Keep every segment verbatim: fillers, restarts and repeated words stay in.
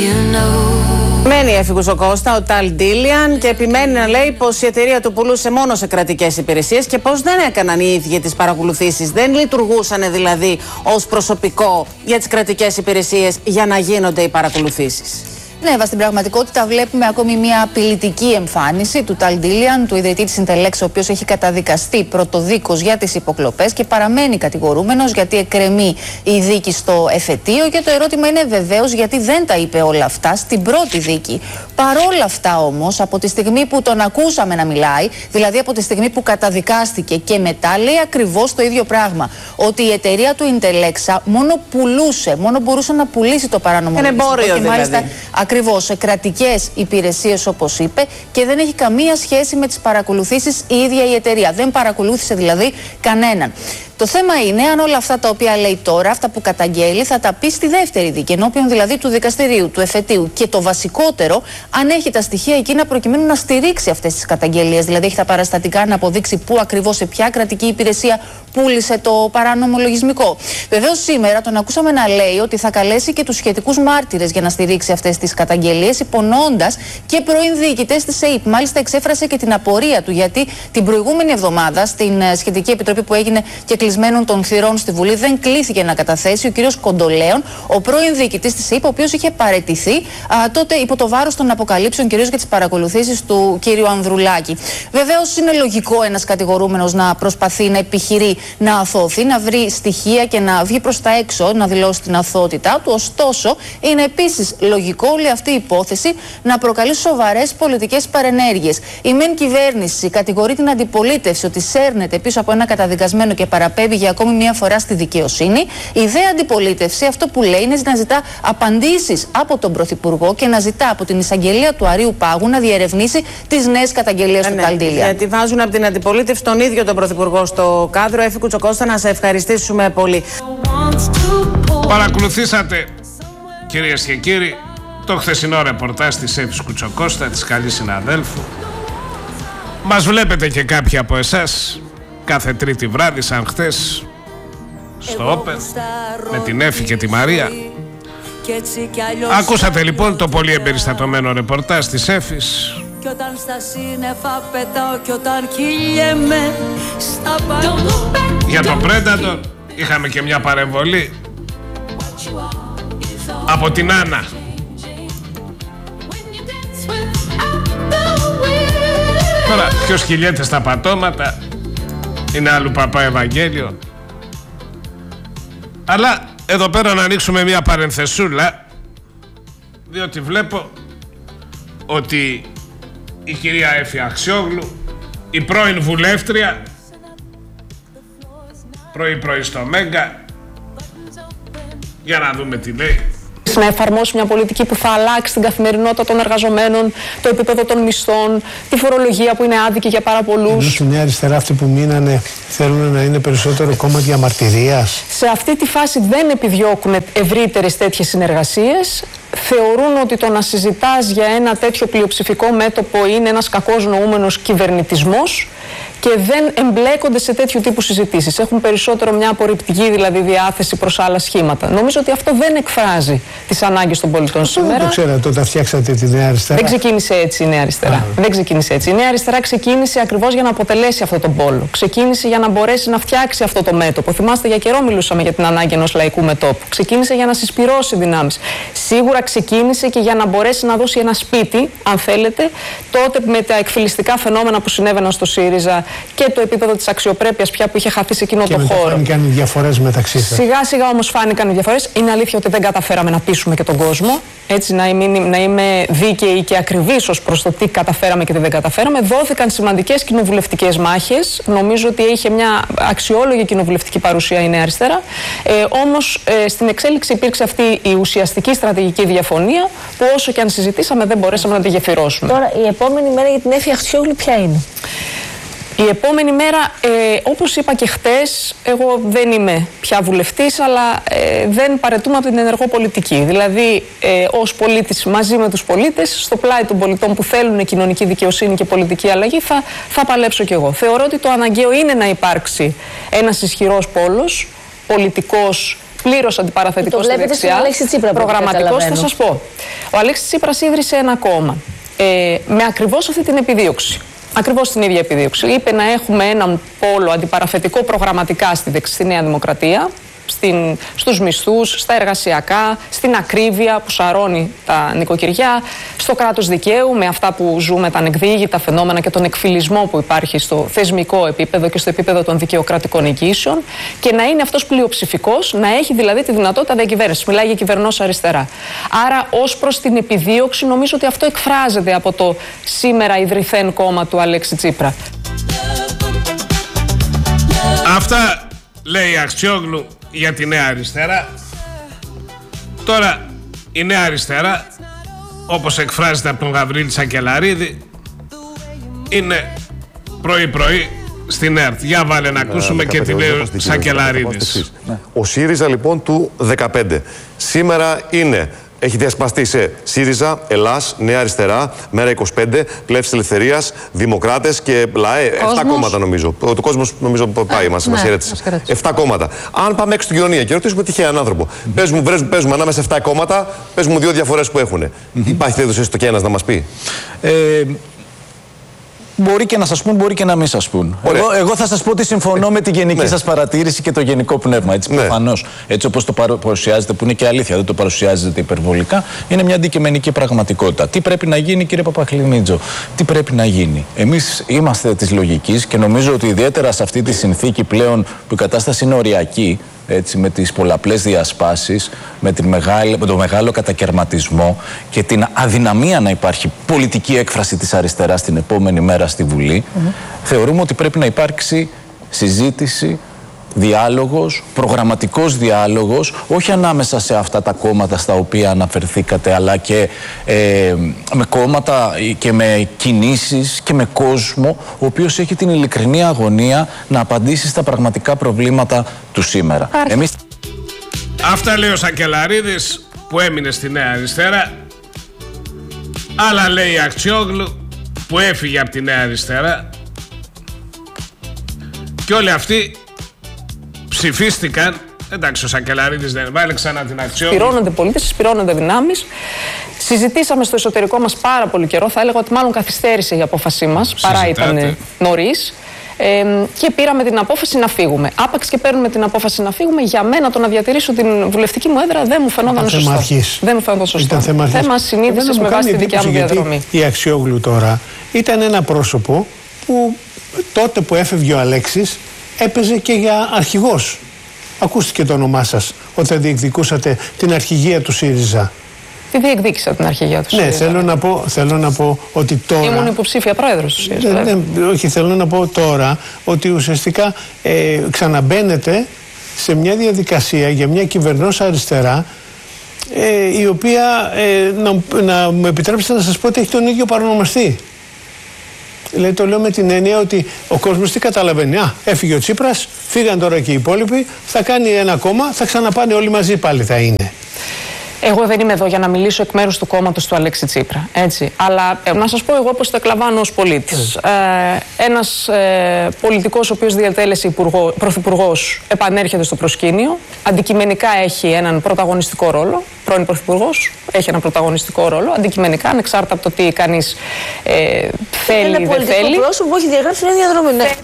Μένει έφυγος ο Κώστα, ο Ταλ Ντίλιαν, και επιμένει να λέει πως η εταιρεία του πουλούσε μόνο σε κρατικές υπηρεσίες και πως δεν έκαναν οι ίδιοι τις παρακολουθήσεις. Δεν λειτουργούσαν δηλαδή ως προσωπικό για τις κρατικές υπηρεσίες για να γίνονται οι παρακολουθήσεις. Ναι, στην πραγματικότητα βλέπουμε ακόμη μια απειλητική εμφάνιση του Ταλ Ντίλιαν, του ιδρυτή της Intelex, ο οποίος έχει καταδικαστεί πρωτοδίκως για τις υποκλοπές και παραμένει κατηγορούμενος γιατί εκκρεμεί η δίκη στο εφετείο. Και το ερώτημα είναι βεβαίως γιατί δεν τα είπε όλα αυτά στην πρώτη δίκη. Παρόλα αυτά όμως, από τη στιγμή που τον ακούσαμε να μιλάει, δηλαδή από τη στιγμή που καταδικάστηκε και μετά, λέει ακριβώς το ίδιο πράγμα. Ότι η εταιρεία του Intelex μόνο πουλούσε, μόνο μπορούσε να πουλήσει το παράνομο εμπόριο δηλαδή. Ακριβώς, σε κρατικές υπηρεσίες όπως είπε, και δεν έχει καμία σχέση με τις παρακολουθήσεις η ίδια η εταιρεία. Δεν παρακολούθησε δηλαδή κανέναν. Το θέμα είναι αν όλα αυτά τα οποία λέει τώρα, αυτά που καταγγέλει, θα τα πει στη δεύτερη δίκη, ενώπιον δηλαδή του δικαστηρίου, του εφετείου. Και το βασικότερο, αν έχει τα στοιχεία εκείνα προκειμένου να στηρίξει αυτές τις καταγγελίες. Δηλαδή, έχει τα παραστατικά να αποδείξει πού ακριβώς, σε ποια κρατική υπηρεσία πούλησε το παράνομο λογισμικό. Βεβαίως, σήμερα τον ακούσαμε να λέει ότι θα καλέσει και τους σχετικούς μάρτυρες για να στηρίξει αυτές τις καταγγελίες, υπονοώντας και πρώην διοικητές της ΕΥΠ. Μάλιστα, εξέφρασε και την απορία του, γιατί την προηγούμενη εβδομάδα, στην σχετική επιτροπή που έγινε και κλεισμένων των θυρών στη Βουλή, δεν κλήθηκε να καταθέσει ο κύριος Κοντολέων, ο πρώην διοικητής της ΕΥΠ, ο οποίος είχε παραιτηθεί α, τότε υπό το βάρος των αποκαλύψεων, κυρίως για τις παρακολουθήσεις του κύριου Ανδρουλάκη. Βεβαίως, είναι λογικό ένας κατηγορούμενος να προσπαθεί να επιχειρεί να αθώθει, να βρει στοιχεία και να βγει προς τα έξω, να δηλώσει την αθωότητά του. Ωστόσο, είναι επίσης λογικό όλη αυτή η υπόθεση να προκαλεί σοβαρές πολιτικές παρενέργειες. Η μεν κυβέρνηση κατηγορεί την αντιπολίτευση ότι σέρνεται πίσω από ένα καταδικασμένο και παραπέμπει για ακόμη μία φορά στη δικαιοσύνη. Η δε αντιπολίτευση αυτό που λέει είναι να ζητά απαντήσεις από τον Πρωθυπουργό και να ζητά από την εισαγγελία του Αρείου Πάγου να διερευνήσει τις νέες καταγγελίες του Ταλ Ντίλιαν. Γιατί βάζουν από την αντιπολίτευση τον ίδιο τον Πρωθυπουργό στο κάδρο. Έφη Κουτσοκώστα, να σε ευχαριστήσουμε πολύ. Παρακολουθήσατε, κυρίες και κύριοι, το χθεσινό ρεπορτάζ της Έφης Κουτσοκώστα, της καλής συναδέλφου. Μας βλέπετε και κάποιοι από εσάς κάθε τρίτη βράδυ, σαν χτες, στο Όπεν, με την Έφη και τη Μαρία. Ακούσατε λοιπόν το πολύ εμπεριστατωμένο ρεπορτάζ της Έφης. Κι όταν στα σύννεφα πετάω κι όταν κυλιέμαι στα πάντα. Για το Predator είχαμε και μια παρεμβολή από την Άννα. Τώρα ποιος κυλιέται στα πατώματα είναι άλλου παπά Ευαγγέλιο. Αλλά εδώ πέρα να ανοίξουμε μια παρενθεσούλα, διότι βλέπω ότι η κυρία Έφη Αξιόγλου, η πρώην βουλεύτρια, πρωί-πρωί στο Μέγκα, για να δούμε τι λέει. Να εφαρμόσει μια πολιτική που θα αλλάξει την καθημερινότητα των εργαζομένων, το επίπεδο των μισθών, τη φορολογία που είναι άδικη για πάρα πολλούς. Στη Νέα Αριστερά αυτοί που μείνανε θέλουν να είναι περισσότερο κόμμα διαμαρτυρίας. Σε αυτή τη φάση δεν επιδιώκουν ευρύτερες τέτοιες συνεργασίες. Θεωρούν ότι το να συζητάς για ένα τέτοιο πλειοψηφικό μέτωπο είναι ένας κακός νοούμενος κυβερνητισμός και δεν εμπλέκονται σε τέτοιου τύπου συζητήσεις. Έχουν περισσότερο μια απορριπτική δηλαδή διάθεση προς άλλα σχήματα. Νομίζω ότι αυτό δεν εκφράζει τις ανάγκες των πολιτών σήμερα. Δεν το ξέρατε όταν φτιάξατε τη Νέα Αριστερά. Δεν ξεκίνησε έτσι η Νέα Αριστερά. Α. Δεν ξεκίνησε έτσι. Η Νέα Αριστερά ξεκίνησε ακριβώς για να αποτελέσει αυτό τον πόλο. Ξεκίνησε για να μπορέσει να φτιάξει αυτό το μέτωπο. Θυμάστε, για καιρό μιλούσαμε για την ανάγκη ενός λαϊκού μετώπου. Ξεκίνησε για να συσπυρώσει δυνάμεις. Σίγουρα ξεκίνησε και για να μπορέσει να δώσει ένα σπίτι, αν θέλετε, τότε με τα εκφυλιστικά φαινόμενα που συνέβαιναν στο ΣΥΡΙΖΑ και το επίπεδο της αξιοπρέπειας πια που είχε χαθεί σε εκείνο και το χώρο. Φάνηκαν οι διαφορές μεταξύ σας. Σιγά σιγά όμως φάνηκαν οι διαφορές. Είναι αλήθεια ότι δεν καταφέραμε να πείσουμε και τον κόσμο. Έτσι, να είμαι, να είμαι δίκαιη και ακριβής ως προς το τι καταφέραμε και τι δεν καταφέραμε. Δόθηκαν σημαντικές κοινοβουλευτικές μάχες. Νομίζω ότι είχε μια αξιόλογη κοινοβουλευτική παρουσία η Νέα Αριστερά. Ε, όμως ε, στην εξέλιξη υπήρξε αυτή η ουσιαστική στρατηγική διαφωνία που όσο και αν συζητήσαμε δεν μπορέσαμε να τη γεφυρώσουμε. Τώρα, η επόμενη μέρα για την Έφη Αξιόγλου ποια είναι? Η επόμενη μέρα, ε, όπως είπα και χτες, εγώ δεν είμαι πια βουλευτής, αλλά ε, δεν παραιτούμε από την ενεργό πολιτική. Δηλαδή, ε, ως πολίτης μαζί με τους πολίτες, στο πλάι των πολιτών που θέλουν κοινωνική δικαιοσύνη και πολιτική αλλαγή, θα, θα παλέψω κι εγώ. Θεωρώ ότι το αναγκαίο είναι να υπάρξει ένας ισχυρός πόλος, πολιτικός πλήρως αντιπαραθετικός στη βλέπετε δεξιά, στον Αλέξη Τσίπρα, προγραμματικός, θα σας πω. Ο Αλέξης Τσίπρας ίδρυσε ένα κόμμα ε, με ακριβώς αυτή την επιδίωξη. Ακριβώς την ίδια επιδίωξη. Είπε να έχουμε έναν πόλο αντιπαραθετικό προγραμματικά στη, στη Νέα Δημοκρατία, στην, στους μισθούς, στα εργασιακά, στην ακρίβεια που σαρώνει τα νοικοκυριά, στο κράτος δικαίου, με αυτά που ζούμε, τα ανεκδίγητα φαινόμενα και τον εκφυλισμό που υπάρχει στο θεσμικό επίπεδο και στο επίπεδο των δικαιοκρατικών εγγύσεων, και να είναι αυτός πλειοψηφικός, να έχει δηλαδή τη δυνατότητα διακυβέρνησης. Μιλάει για κυβερνός αριστερά. Άρα, ως προς την επιδίωξη, νομίζω ότι αυτό εκφράζεται από το σήμερα ιδρυθέν κόμμα του Αλέξη Τσίπρα. Αυτά λέει η Αξιόγλου για τη Νέα Αριστερά. Τώρα η Νέα Αριστερά, όπως εκφράζεται από τον Γαβρίλη Σακελαρίδη, είναι πρωί πρωί στην ΕΡΤ. Για βάλε να ακούσουμε και τι λέει ο Σακελαρίδης. Ο ΣΥΡΙΖΑ λοιπόν του δεκαπέντε σήμερα είναι, έχει διασπαστεί σε ΣΥΡΙΖΑ, Ελλάς, Νέα Αριστερά, Μέρα είκοσι πέντε, Πλεύσης Ελευθερίας, Δημοκράτες και ΛΑΕ. εφτά κόμματα νομίζω. Ο κόσμος νομίζω πάει, μας ναι, χαιρέτησε. εφτά κόμματα. Αν πάμε έξω στην κοινωνία και ρωτήσουμε τυχαία έναν άνθρωπο, mm. παίζουμε, παίζουμε ανάμεσα σε εφτά κόμματα, παίζουμε δύο διαφορές που έχουν. Mm-hmm. Υπάρχει τέτοιος έστω και ένας να μας πει? Ε, Μπορεί και να σας πούν, μπορεί και να μην σας πούν. Εγώ, εγώ θα σας πω ότι συμφωνώ με τη γενική ναι. σας παρατήρηση και το γενικό πνεύμα. Έτσι, ναι. προφανώς. Έτσι όπως το παρουσιάζετε, που είναι και αλήθεια, δεν το παρουσιάζετε υπερβολικά, είναι μια αντικειμενική πραγματικότητα. Τι πρέπει να γίνει, κύριε Παπαχλημίτζο, τι πρέπει να γίνει? Εμείς είμαστε της λογικής και νομίζω ότι ιδιαίτερα σε αυτή τη συνθήκη πλέον που η κατάσταση είναι οριακή, έτσι, με τις πολλαπλές διασπάσεις, με, την μεγάλη, με το μεγάλο κατακερματισμό και την αδυναμία να υπάρχει πολιτική έκφραση της αριστεράς την επόμενη μέρα στη Βουλή, mm-hmm. θεωρούμε ότι πρέπει να υπάρξει συζήτηση, διάλογος, προγραμματικός διάλογος, όχι ανάμεσα σε αυτά τα κόμματα στα οποία αναφερθήκατε, αλλά και ε, με κόμματα και με κινήσεις και με κόσμο, ο οποίος έχει την ειλικρινή αγωνία να απαντήσει στα πραγματικά προβλήματα του σήμερα. Εμείς... Αυτά λέει ο Σακελαρίδης που έμεινε στη Νέα Αριστερά. Άλλα λέει η Αξιόγλου που έφυγε από τη Νέα Αριστερά. Και όλοι αυτοί ψηφίστηκαν. Εντάξει, ο Σακελαρίδης δεν βάλε ξανά την Αξιόγλου. Σπυρώνονται πολίτες, σπυρώνονται δυνάμεις. Συζητήσαμε στο εσωτερικό μας πάρα πολύ καιρό. Θα έλεγα ότι μάλλον καθυστέρησε η απόφασή μας, παρά ήταν νωρίς. Ε, και πήραμε την απόφαση να φύγουμε. Άπαξ και παίρνουμε την απόφαση να φύγουμε. Για μένα το να διατηρήσω την βουλευτική μου έδρα δεν μου φαινόταν σωστό. Αρχής. Δεν μου φαινόταν σωστό. Θέμα, θέμα συνείδησης με βάση τη δικιά μου διαδρομή. Η Αξιόγλου τώρα ήταν ένα πρόσωπο που τότε που έφευγε ο Αλέξης έπαιζε και για αρχηγός. Ακούστηκε το όνομά σας όταν διεκδικούσατε την αρχηγία του ΣΥΡΙΖΑ. Τι διεκδίκησα την αρχηγία του ναι, ΣΥΡΙΖΑ. Ναι, θέλω να πω, θέλω να πω ότι τώρα... Ήμουν υποψήφια πρόεδρος του ΣΥΡΙΖΑ. Ναι, ναι, όχι, θέλω να πω τώρα ότι ουσιαστικά ε, ξαναμπαίνετε σε μια διαδικασία για μια κυβερνός αριστερά ε, η οποία, ε, να, να μου επιτρέψετε να σας πω ότι έχει τον ίδιο παρονομαστή. Δηλαδή το λέω με την έννοια ότι ο κόσμος τι καταλαβαίνει? Α, έφυγε ο Τσίπρας, φύγαν τώρα και οι υπόλοιποι, θα κάνει ένα κόμμα, θα ξαναπάνε όλοι μαζί πάλι θα είναι. Εγώ δεν είμαι εδώ για να μιλήσω εκ μέρους του κόμματος του Αλέξη Τσίπρα. Έτσι. Αλλά ε, να σας πω εγώ πώς το εκλαμβάνω ως πολίτης. Ε, ένας ε, πολιτικός ο οποίος διατέλεσε υπουργό, πρωθυπουργός επανέρχεται στο προσκήνιο. Αντικειμενικά έχει έναν πρωταγωνιστικό ρόλο. Πρώην πρωθυπουργός έχει έναν πρωταγωνιστικό ρόλο. Αντικειμενικά, ανεξάρτητα από το τι κανείς ε, θέλει ή δεν θέλει. Είναι πολιτικό πρόσωπο που έχει διαγράψει μια διαδρομή. Ναι.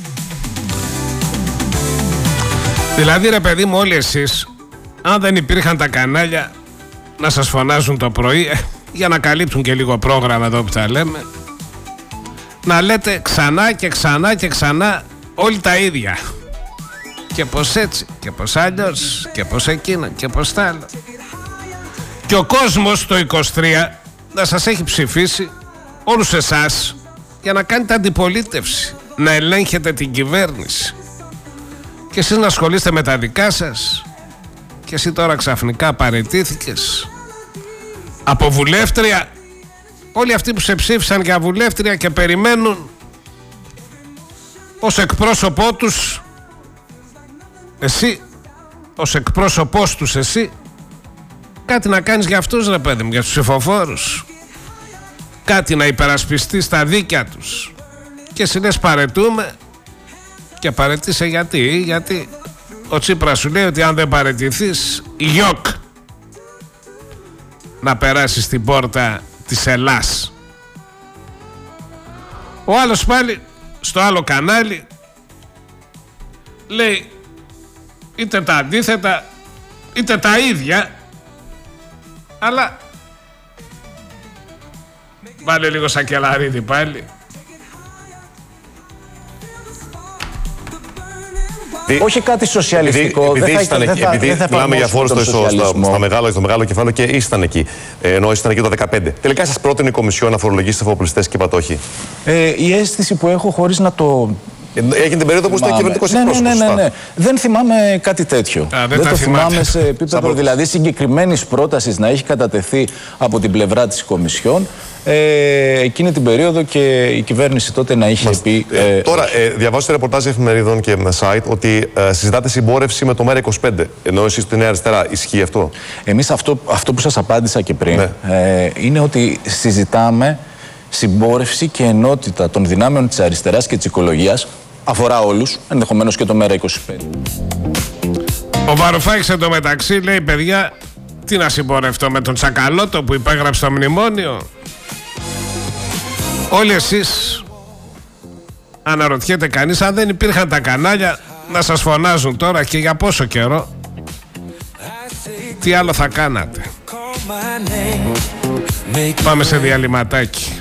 Δηλαδή ρε παιδί μου, όλοι εσείς, αν δεν υπήρχαν τα κανάλια να σας φωνάζουν το πρωί ε, για να καλύπτουν και λίγο πρόγραμμα εδώ που τα λέμε, να λέτε ξανά και ξανά και ξανά όλοι τα ίδια, και πως έτσι και πως αλλιώς και πως εκείνα και πως τα άλλα, και ο κόσμος το είκοσι τρία να σας έχει ψηφίσει όλους εσάς για να κάνετε αντιπολίτευση, να ελέγχετε την κυβέρνηση, και εσείς να ασχολείστε με τα δικά σας. Και εσύ τώρα ξαφνικά παραιτήθηκες από βουλεύτρια. Όλοι αυτοί που σε ψήφισαν για βουλεύτρια και περιμένουν ως εκπρόσωπό τους εσύ, ως εκπρόσωπός τους εσύ, κάτι να κάνεις για αυτούς ρε παιδί μου, για τους ψηφοφόρους, κάτι να υπερασπιστείς τα δίκια τους. Και εσύ λες παραιτούμε, και παραιτήσε γιατί, γιατί ο Τσίπρας σου λέει ότι αν δεν παραιτηθείς, γιοκ να περάσεις στην πόρτα της Ελλάς. Ο άλλος πάλι στο άλλο κανάλι λέει είτε τα αντίθετα είτε τα ίδια, αλλά βάλε λίγο Σακελαρίδη πάλι. Όχι κάτι σοσιαλιστικό. Επειδή, επειδή, δεν ήσταν θα, εκεί, δεν θα, επειδή δεν θα μιλάμε για φόρους στο, στο, στο, μεγάλο, στο μεγάλο κεφάλαιο και ήσταν εκεί. Ε, ενώ ήσταν εκεί το δεκαπέντε. Τελικά σας πρότεινε η Κομισιόν να φορολογήσετε εφοπλιστές και είπατε όχι. Ε, η αίσθηση που έχω χωρίς να το. Έγινε την περίοδο που είστε κυβερνητικός ναι, εκπρόσωπος. Ναι, ναι, ναι, ναι. Δεν θυμάμαι κάτι τέτοιο. Α, δεν δεν το θυμάται. θυμάμαι σε επίπεδο δηλαδή συγκεκριμένης πρότασης να έχει κατατεθεί από την πλευρά της Κομισιόν ε, εκείνη την περίοδο και η κυβέρνηση τότε να είχε Μας, πει. Ε, ε, τώρα, ε, διαβάζω σε ρεπορτάζ εφημερίδων και site ότι ε, συζητάτε συμπόρευση με το ΜΕΡΑ είκοσι πέντε. Ενώ εσείς στη Νέα Αριστερά, ισχύει αυτό? Εμείς αυτό, αυτό που σας απάντησα και πριν ναι. ε, είναι ότι συζητάμε συμπόρευση και ενότητα των δυνάμεων της αριστεράς και της οικολογίας. Αφορά όλους, ενδεχομένως και το ΜΕΡΑ είκοσι πέντε. Ο Βαρουφάκης εντωμεταξύ λέει, παιδιά, τι να συμπορευτώ με τον Τσακαλώτο που υπέγραψε το μνημόνιο? Όλοι εσείς αναρωτιέται κανείς αν δεν υπήρχαν τα κανάλια να σας φωνάζουν τώρα και για πόσο καιρό, τι άλλο θα κάνατε? Πάμε σε διαλυματάκι.